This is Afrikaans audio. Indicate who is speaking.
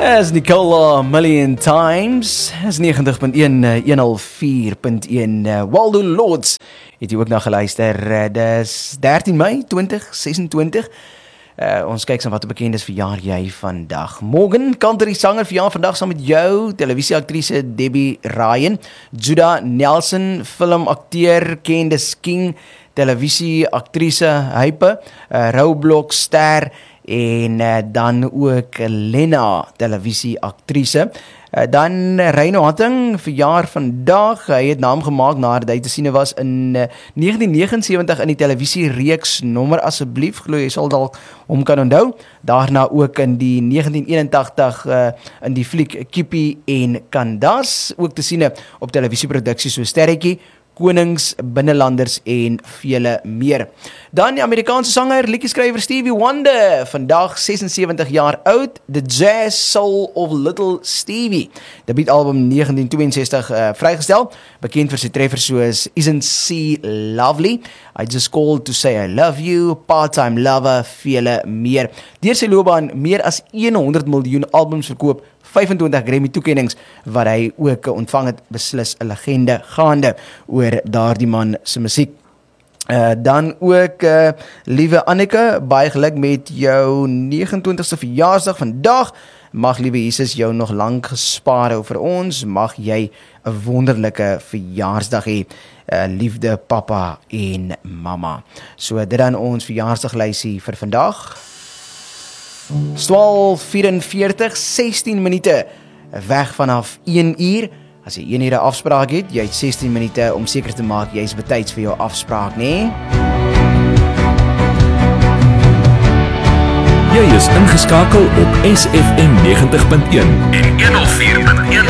Speaker 1: As Nicola Million Times, as 90.1, 104.1, Waldo Lords, het jy ook na geluister, dis 13 Mei 2026, ons kyk wat bekend is verjaar jy vandag. Morgan, country sanger verjaar vandag saam met jou, televisieaktrise Debbie Ryan, Judah Nelson, filmakteur Candace King, televisieaktrise Hype, Roblox ster, en dan ook Lena, televisieaktrise. Dan Reino Hatting, verjaar vandag, hy het naam gemaak nadat hy te sien was in 1979 in die televisiereeks Nommer Asseblief, glo jy sal dalk hom kan onthou. Daarna ook in die 1981 in die fliek Kippie en Candace, ook te sien op televisieproduksies so Sterretjie, Konings, Binnelanders en vele meer. Dan die Amerikaanse sanger, liedjeskrywer Stevie Wonder, vandag 76 jaar oud, The Jazz Soul of Little Stevie. Debuutalbum 1962 vrygestel, bekend vir sy treffers soos Isn't She Lovely, I Just Called to Say I Love You, Part-Time Lover, vele meer. Deur sy loopbaan meer as 100 miljoen albums verkoop, 25 Grammy toekennings wat hy ook ontvang het, beslis 'n legende gaande oor daardie man se musiek. Dan ook liewe Anneke, baie geluk met jou 29ste verjaarsdag vandag. Mag liewe Jesus jou nog lank gespaar hou vir ons, mag jy 'n wonderlike verjaarsdag hê, liefde papa en mama. So dit dan ons verjaarsdaglysie vir vandag. 12:44, 16 minute weg vanaf 1 uur. As jy 1 uur afspraak het, jy het 16 minute om seker te maak jy is betyds vir jou afspraak, nee?
Speaker 2: Jy is ingeskakel op SFM 90.1 en 104.1